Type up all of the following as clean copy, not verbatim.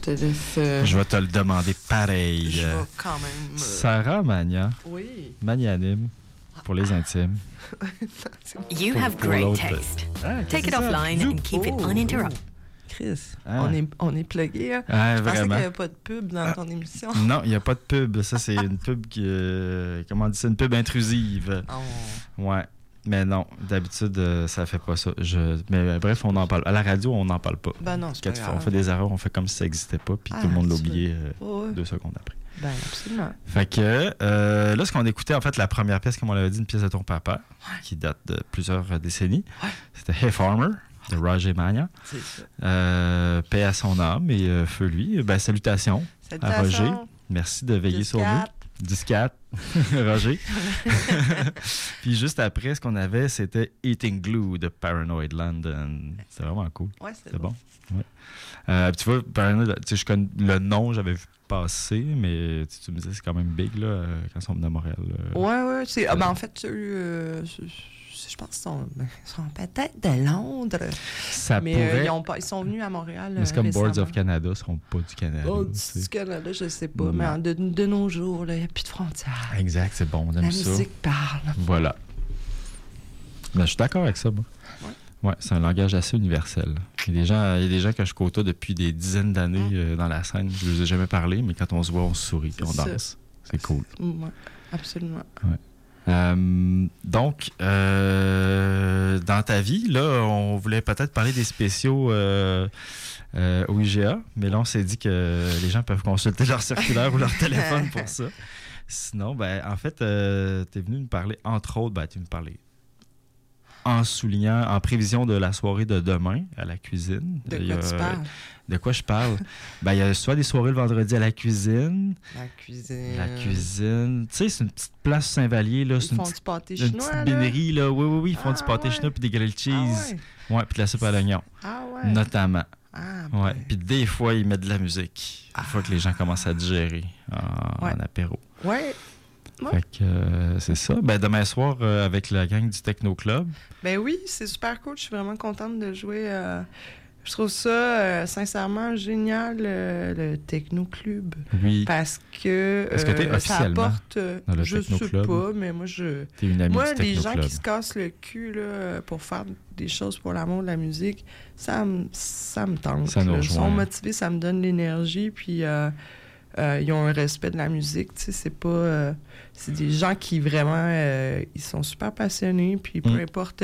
te laisse... Je vais te le demander pareil. Je vais quand même... Sarah Magna. Oui. Magnanime. Pour les intimes. You have great taste. Take it offline and keep it uninterrupted. Chris, on est plugué. Hein? Ah, je pensais qu'il vraiment. n'y avait pas de pub dans ton émission. Non, il n'y a pas de pub. Ça, c'est une pub qui... comment on dit ça? Une pub intrusive. Oh. Ouais. Mais non, d'habitude, ça fait pas ça. Mais bref, on en parle. À la radio, on n'en parle pas. Ben non, c'est pas grave. On fait des erreurs, on fait comme si ça n'existait pas, puis tout le monde l'a oublié 2 secondes après. Ben absolument. Fait que là, ce qu'on écoutait, en fait, la première pièce, comme on l'avait dit, une pièce de ton papa, qui date de plusieurs décennies. Ouais. C'était Hey Farmer de Roger Magna. C'est ça. Paix à son âme et feu lui. Ben, salutations à Roger. Merci de veiller sur nous. 10-4, Roger. Puis juste après, ce qu'on avait, c'était Eating Glue de Paranoid London. C'était vraiment cool. Ouais, c'était bon. Ouais. Tu vois, Paranoid, je connais le nom, j'avais vu passer, mais tu me disais, c'est quand même big là, quand ils sont venus à Montréal. Ouais. En fait, je pense qu'ils sont peut-être de Londres. Ça mais pourrait... ils sont venus à Montréal. Mais c'est comme récemment. Boards of Canada, ils ne seront pas du Canada. Du Canada, je ne sais pas. Mais de nos jours, il n'y a plus de frontières. Exact, c'est bon, on aime ça. La musique parle. Voilà. Ben, je suis d'accord avec ça, moi. Ouais, c'est un langage assez universel. Il y a des gens que je côtoie depuis des dizaines d'années dans la scène. Je ne les ai jamais parlé, mais quand on se voit, on se sourit et on danse. C'est cool. Oui, absolument. Ouais. Donc, dans ta vie, là, on voulait peut-être parler des spéciaux au IGA, mais là, on s'est dit que les gens peuvent consulter leur circulaire ou leur téléphone pour ça. Sinon, ben, en fait, tu es venu nous parler, entre autres, tu me parlais en soulignant, en prévision de la soirée de demain à la cuisine. De quoi tu parles? De quoi je parle? Ben, il y a soit des soirées le vendredi à la cuisine. La cuisine. La cuisine. Tu sais, c'est une petite place Saint-Vallier. Là. Ils font du pâté chinois, une petite bénérie, là. Oui. Ils font du pâté chinois puis des grilled cheese. Ouais, puis de la soupe à l'oignon. Ah ouais? Notamment. Ah, ouais. Puis des fois, ils mettent de la musique. Une fois que les gens commencent à digérer en apéro. Ouais. Fait que c'est ça. Ben, demain soir, avec la gang du Techno Club. Ben oui, c'est super cool. Je suis vraiment contente de jouer. Je trouve ça sincèrement génial, le Techno Club. Oui. Parce que t'es officiellement ça apporte. dans le je Techno sais Club? pas, mais moi, T'es une amie moi, du Techno les gens Club. qui se cassent le cul là, pour faire des choses pour l'amour de la musique, ça me tente. Ça nous Ils sont rejoint. motivés, ça me donne l'énergie, puis ils ont un respect de la musique. Tu sais, c'est pas... c'est des gens qui vraiment... ils sont super passionnés, puis peu importe...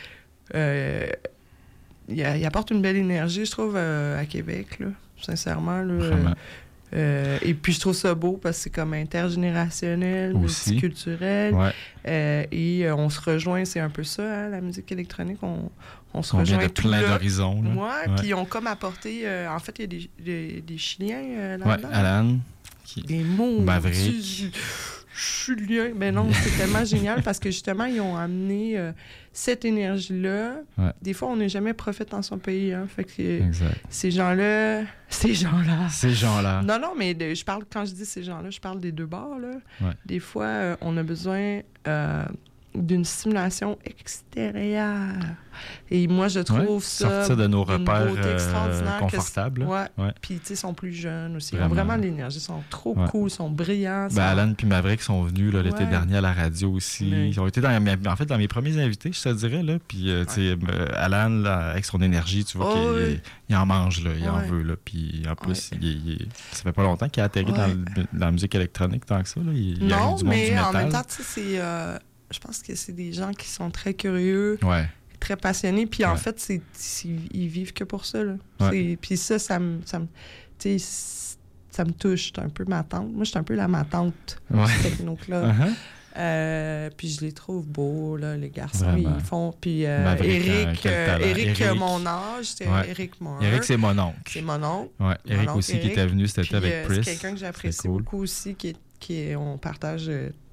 ils apportent une belle énergie, je trouve, à Québec, là, sincèrement. Là, Vraiment. Et puis, je trouve ça beau parce que c'est comme intergénérationnel, Aussi. multiculturel. Ouais. Et on se rejoint, c'est un peu ça, hein, la musique électronique. On se On rejoint vient de tout plein là. d'horizons. là. Ouais, puis ils ont comme apporté... en fait, il y a des Chiliens là-dedans. Ouais, Alan. Des mots. Maverick. Chilien. Ben non, c'est tellement génial parce que justement, ils ont amené cette énergie-là. Ouais. Des fois, on n'est jamais prophète dans son pays. Hein, fait que Exact. ces gens-là... Ces gens-là. Non, mais je parle, quand je dis ces gens-là, je parle des deux bords. Là. Ouais. Des fois, on a besoin d'une stimulation extérieure. Et moi, je trouve ça... Sortir de nos d'une repères beauté extraordinaire confortables. Ouais. Ouais. Puis, tu sais, ils sont plus jeunes aussi. Vraiment. Ils ont vraiment de l'énergie. Ils sont trop cool, ils sont brillants. Ben, Alan puis Maverick sont venus là, l'été Ouais. dernier à la radio aussi. Mais... Ils ont été dans mes premiers invités, je te dirais. Là. Puis, tu sais, Alan, là, avec son énergie, tu vois qu'il en mange, là, il en veut. Là. Puis, en plus, ça fait pas longtemps qu'il a atterri dans la musique électronique tant que ça. Là. Il arrive du monde du métal. En même temps, tu sais, c'est... je pense que c'est des gens qui sont très curieux, très passionnés. Puis en fait, ils vivent que pour ça. Là. Ouais. Puis ça me tu sais, ça me touche. C'est un peu ma tante. Moi, je suis un peu ma tante du Techno Club. Puis je les trouve beaux, là, les garçons. Vraiment. Ils font... Puis Maverick, Eric, mon âge, c'était Eric Moore. Eric, c'est mon oncle. C'est mon oncle. Ouais. Eric aussi qui était venu cet été avec Pris. C'est quelqu'un que j'apprécie beaucoup aussi, on partage...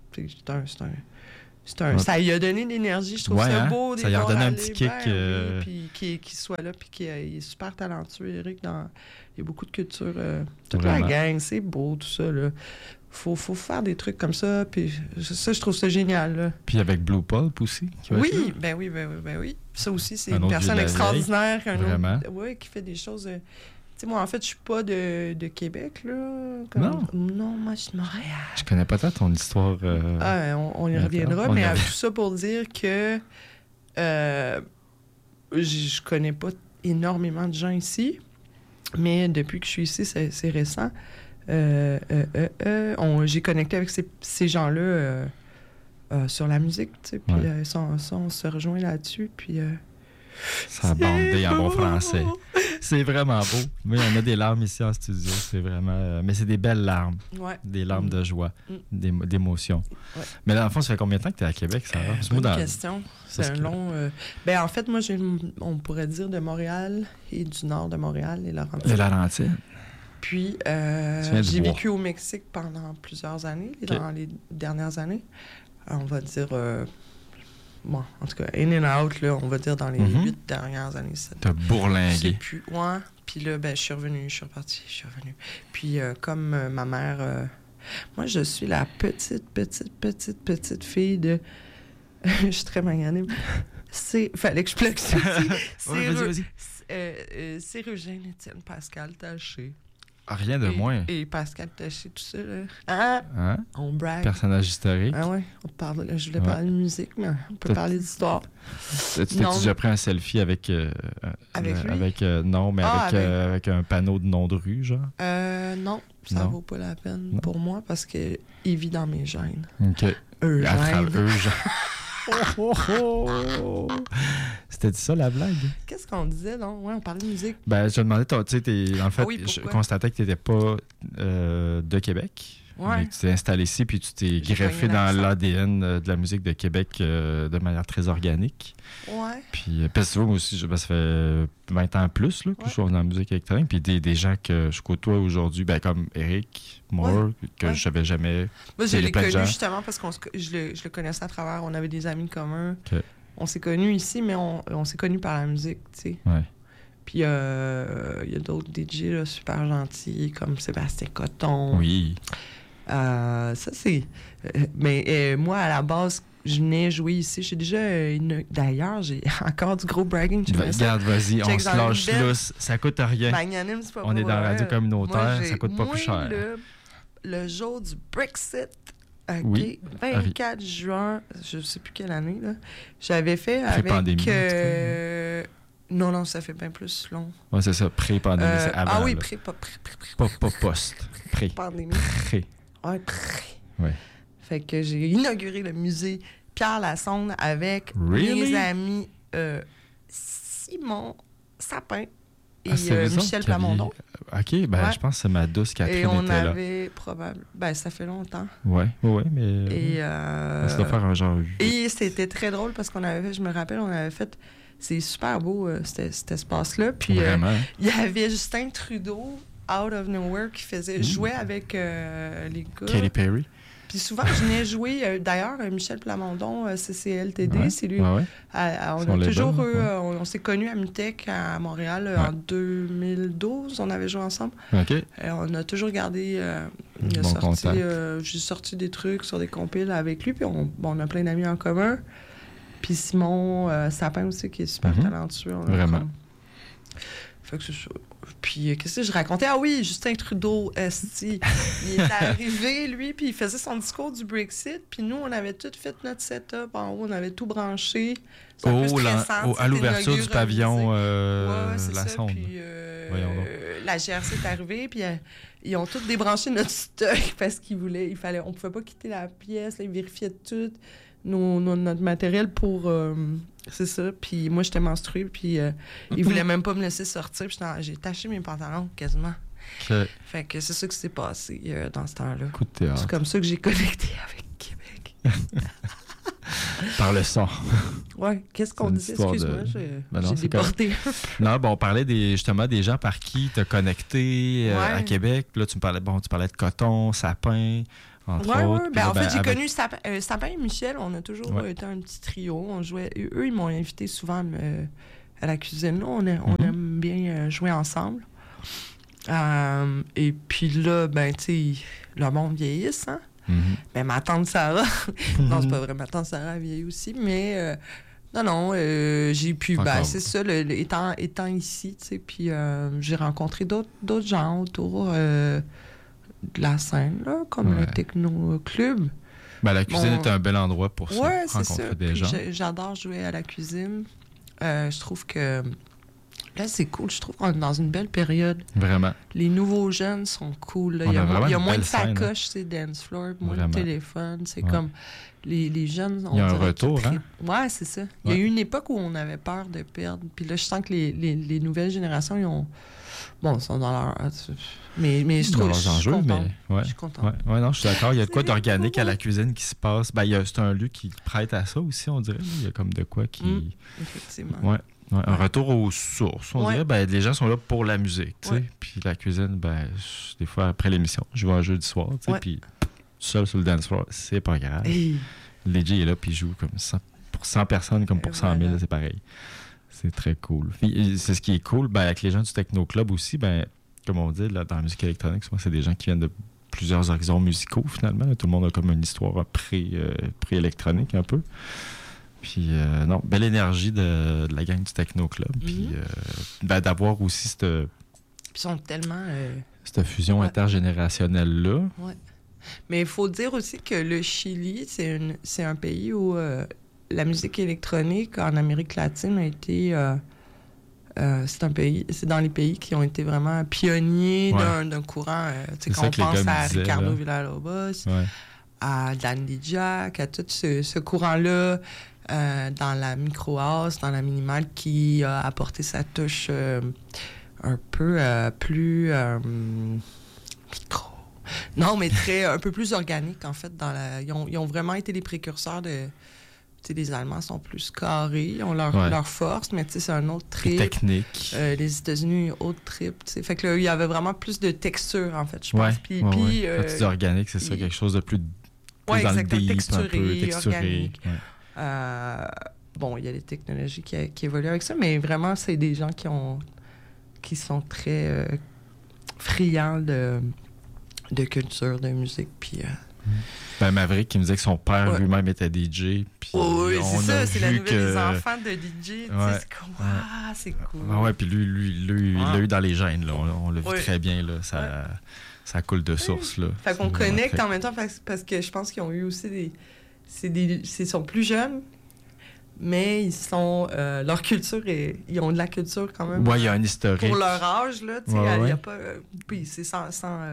ça lui a donné de l'énergie, je trouve ça beau. Ça lui a redonné un petit kick. Puis qu'il soit là, puis qu'il est super talentueux, Eric. Il y a beaucoup de culture. Toute Vraiment. la gang, c'est beau, tout ça. Là. Faut faire des trucs comme ça, puis ça, je trouve ça génial. Là. Puis avec Blue Pulp aussi. Oui. Ça aussi, c'est une personne extraordinaire. Qui fait des choses... sais, moi, en fait, je suis pas de Québec, là. Non, moi, je suis de Montréal. Je connais pas tant ton histoire. On y reviendra, mais tout ça pour dire que je connais pas énormément de gens ici, mais depuis que je suis ici, c'est récent. J'ai connecté avec ces gens-là sur la musique, tu sais, puis on se rejoint là-dessus, puis... ça a bandé en bon français. C'est vraiment beau. Mais on a des larmes ici en studio. C'est vraiment... mais c'est des belles larmes. Ouais. Des larmes de joie, d'émotion. Ouais. Mais dans le fond, ça fait combien de temps que tu es à Québec, Sarah? Bonne question. C'est un long... en fait, moi, on pourrait dire de Montréal et du nord de Montréal, les Laurentides. Les Laurentides. Puis, j'ai vécu au Mexique pendant plusieurs années, dans les dernières années. On va dire... bon, en tout cas, in and out, là, on va dire dans les 8 dernières années. T'as bourlingué. Je sais plus. Ouais. Puis là, je suis revenue, je suis repartie. Puis comme ma mère... moi, je suis la petite fille de... je suis très maganée. Fallait que je plug ça aussi. Vas-y. Cyrugène Étienne Pascal Taché. Rien de moins. Et Pascal Taché, tout ça, là. On brag. Personnage historique. Ah ouais, je voulais parler de musique, mais on peut parler d'histoire. T'as-tu déjà pris un selfie avec... avec un panneau de nom de rue, genre? Non, ça vaut pas la peine pour moi, parce qu'il vit dans mes gènes. OK. Eugène. C'était ça la blague? Qu'est-ce qu'on disait, donc? Ouais, on parlait de musique. Je te demandais, tu sais, en fait, je constatais que tu n'étais pas de Québec. Ouais. Mais tu t'es installé ici, puis tu t'es greffé dans l'ADN de la musique de Québec de manière très organique. Ouais. Puis, parce que tu vois, moi aussi, ça fait 20 ans plus là, que je suis dans la musique électronique. Puis des gens que je côtoie aujourd'hui, comme Eric Moore, que je savais jamais. Moi, je l'ai connu justement parce que je le connaissais à travers. On avait des amis communs. Okay. On s'est connus ici, mais on s'est connus par la musique, tu sais. Ouais. Puis il y a d'autres DJ là, super gentils, comme Sébastien Coton. Oui. Ça, c'est... mais moi, à la base, je venais jouer ici. J'ai déjà... D'ailleurs, j'ai encore du gros bragging. Regarde, vas-y, on se lâche lousse. Ça coûte rien. Magnanime, c'est pas on est dans la radio communautaire, moi, ça coûte pas plus cher. Le jour du Brexit, oui. 24 juin, je sais plus quelle année, là, j'avais fait avec... Pré-pandémie, Non, ça fait bien plus long. Oui, c'est ça, pré-pandémie, c'est avant. Ah oui, pas post. Pré-pandémie. Pré. Ouais, pré. Ouais. Fait que j'ai inauguré le musée Pierre Lassonde avec mes amis Simon Sapin et Michel Plamondon. OK, je pense que c'est ma douce Catherine et on était là. avait probablement... ça fait longtemps. Oui, mais... Et ça doit faire un genre... Et c'était très drôle parce qu'on avait fait, je me rappelle, on avait fait... C'est super beau, cet espace-là. Puis il y avait Justin Trudeau, Out of Nowhere, qui jouait avec les gars. Katy Perry. Puis souvent, je venais jouer... d'ailleurs, Michel Plamondon, CCLTD, c'est lui. Ouais. On s'est connus à Mutech, à Montréal, en 2012. On avait joué ensemble. OK. On a toujours gardé... j'ai sorti des trucs sur des compiles avec lui, puis on a plein d'amis en commun. Puis Simon Sapin aussi, qui est super talentueux. Vraiment. Fait que puis, qu'est-ce que je racontais? Ah oui, Justin Trudeau, esti. Il est arrivé, lui, puis il faisait son discours du Brexit. Puis nous, on avait tout fait notre setup en haut. On avait tout branché. À l'ouverture du pavillon Lassonde. Puis la GRC est arrivée, puis ils ont tous débranché notre stock parce on pouvait pas quitter la pièce. Là, ils vérifiaient tout. Notre matériel pour... c'est ça. Puis moi, j'étais menstruée, puis ils voulaient même pas me laisser sortir. Puis j'ai taché mes pantalons quasiment. Okay. Fait que c'est ça qui s'est passé dans ce temps-là. Coup de théâtre. C'est comme ça que j'ai connecté avec Québec. Par le son. Ouais, qu'est-ce qu'on disait? Excuse-moi, j'ai débordé. Non, on parlait justement des gens par qui t'as connecté à Québec. Là, tu parlais de Coton, Sapin... Oui. En fait, j'ai connu Sapin et Michel. On a toujours été un petit trio. On jouait. Eux, ils m'ont invité souvent à la cuisine. Là, on aime bien jouer ensemble. Et puis là, tu sais, le monde vieillisse, hein? Mm-hmm. Mais ma tante Sarah... non, c'est pas vrai. Ma tante Sarah vieillit aussi, mais Non, j'ai pu... c'est ça, étant ici, tu sais, puis j'ai rencontré d'autres gens autour de la scène, là, comme le Techno Club. La cuisine est un bel endroit pour ça, rencontrer des gens. J'adore jouer à la cuisine. Je trouve que... Là, c'est cool. Je trouve qu'on est dans une belle période. Vraiment. Les nouveaux jeunes sont cool. Là. Il y a moins de sacoches, c'est dance floor, moins de téléphone. C'est comme les jeunes... Il y a un retour, hein? Ouais, c'est ça. Il y a eu une époque où on avait peur de perdre. Puis là, je sens que les nouvelles générations, ils ont... Bon, ils sont dans leur... Mais je trouve que je suis contente. Je suis contente. Ouais, non, je suis d'accord. Il y a de quoi d'organique à la cuisine qui se passe. C'est un lieu qui prête à ça aussi, on dirait. Il y a comme de quoi qui... Effectivement. Ouais. Un retour aux sources. On dirait, les gens sont là pour la musique. Puis la cuisine, des fois, après l'émission, je vais un jeudi soir, puis seul sur le dance floor, c'est pas grave. Hey. Le DJ est là, puis il joue comme 100, pour 100 personnes, comme pour 100 000, c'est pareil. C'est très cool. Puis, c'est ce qui est cool avec les gens du Techno Club aussi, comme on dit, là, dans la musique électronique, souvent, c'est des gens qui viennent de plusieurs horizons musicaux, finalement. Là. Tout le monde a comme une histoire pré-électronique, un peu. Puis, belle énergie de la gang du Techno Club. Puis, d'avoir aussi cette... Puis, ils sont tellement... cette fusion intergénérationnelle-là. Ouais. Mais il faut dire aussi que le Chili, c'est un pays où la musique électronique en Amérique latine a été... c'est dans les pays qui ont été vraiment pionniers d'un courant. Quand on pense à Ricardo Villalobos, à Dandy Jack, à tout ce courant-là, dans la micro house, dans la minimale, qui a apporté sa touche un peu plus micro. Non, mais un peu plus organique, en fait. Ils ont vraiment été les précurseurs de... les Allemands sont plus carrés, ils ont leur force, mais c'est un autre trip. Technique. Les États-Unis, autre trip. Fait que là, il y avait vraiment plus de texture, en fait, je pense. Quand tu dis organique, c'est ça, quelque chose de plus dans le deep, texturé, un peu texturé. Organique. Il y a les technologies qui évoluent avec ça, mais vraiment, c'est des gens qui sont très friands de culture, de musique, puis... Maverick qui me disait que son père lui-même était DJ. Puis oui, c'est ça, c'est la nouvelle des enfants de DJ. C'est comme, c'est cool. Puis lui, il l'a eu dans les gènes. Là. On l'a vu très bien. Là. Ça coule de source. Là. Fait qu'on connecte en même temps parce que je pense qu'ils ont eu aussi ils sont plus jeunes, mais ils sont... leur culture, ils ont de la culture quand même. Oui, il y a un historique. Pour leur âge, là, tu sais, il n'y a pas... puis c'est sans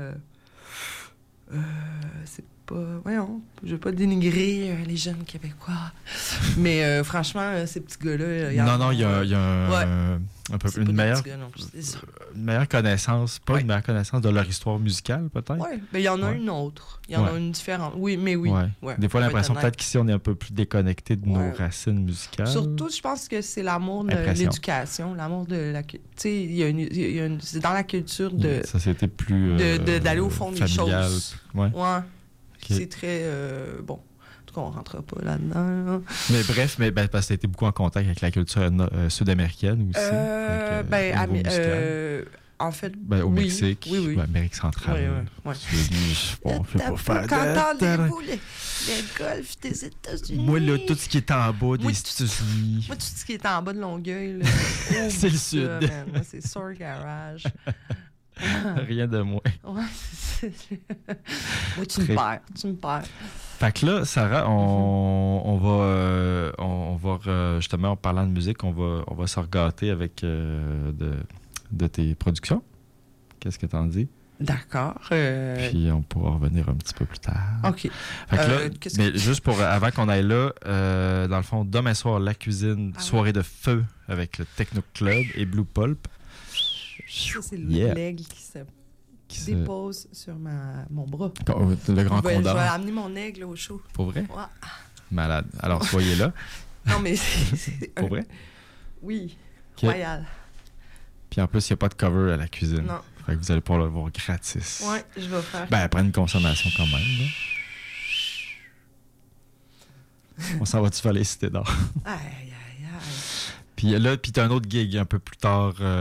c'est pas... Voyons, je veux pas dénigrer les jeunes Québécois. Mais franchement, ces petits gars-là... il y a un peu une meilleure connaissance, une meilleure connaissance de leur histoire musicale, peut-être. Oui, mais il y en a une autre. Il y en a une différente. Oui, mais oui. Des fois, l'impression peut-être qu'ici, on est un peu plus déconnecté de nos racines musicales. Surtout, je pense que c'est l'amour de l'éducation, l'amour de la... Tu sais, c'est dans la culture de... Ça, c'était plus... d'aller au fond des choses. Ouais. Okay. C'est très... bon... On ne rentre pas là-dedans. Là. Mais bref, parce que tu as été beaucoup en contact avec la culture sud-américaine aussi. En fait, au Mexique, oui. Amérique centrale. Oui. On fait pas faire qu'entendez-vous les golfs des États-Unis? Moi, là, tout ce qui est en bas des États-Unis. Moi, tout ce qui est en bas de Longueuil, c'est le sud. Moi, c'est Sour Garage. Rien de moins. Ouais, moi, tu me perds. Fait que là, Sarah, on va justement, en parlant de musique, on va se regâter avec de tes productions. Qu'est-ce que t'en dis? D'accord. Puis on pourra revenir un petit peu plus tard. OK. Fait que là, juste avant qu'on aille là, dans le fond, demain soir, la cuisine, soirée de feu avec le Techno Club et Blue Pulp. Ça, c'est l'aigle qui se dépose sur mon bras. Le grand condor. Je vais amener mon aigle au show. Pour vrai? Ouais. Malade. Alors, soyez là. Non, mais c'est pour vrai? Oui. Okay. Royal. Puis en plus, il n'y a pas de cover à la cuisine. Non. Fait que vous allez pouvoir le voir gratis. Ouais, je vais faire. Après une consommation quand même. Là. On s'en va-tu faire les cités d'or? Aïe. Puis là, t'as un autre gig un peu plus tard.